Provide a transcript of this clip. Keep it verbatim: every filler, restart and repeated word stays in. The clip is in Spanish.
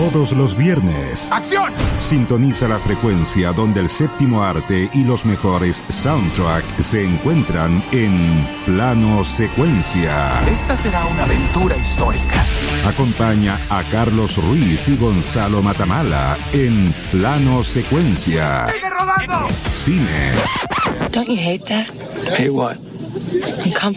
Todos los viernes. ¡Acción! Sintoniza la frecuencia donde el séptimo arte y los mejores soundtracks se encuentran en Plano Secuencia. Esta será una aventura histórica. Acompaña a Carlos Ruiz y Gonzalo Matamala en Plano Secuencia. ¡Sigue rodando! Cine. Don't you hate that? Hey, what? I'm